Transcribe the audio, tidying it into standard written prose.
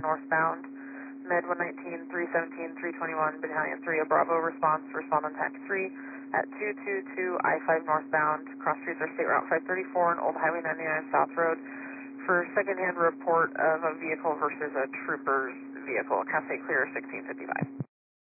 northbound. Med 119, 317, 321, Battalion 3, a Bravo response, respond on TAC 3 at 222 I-5 northbound. Cross streets are State Route 534 and Old Highway 99 South Road for secondhand report of a vehicle versus a trooper's vehicle. Class A clear 1655.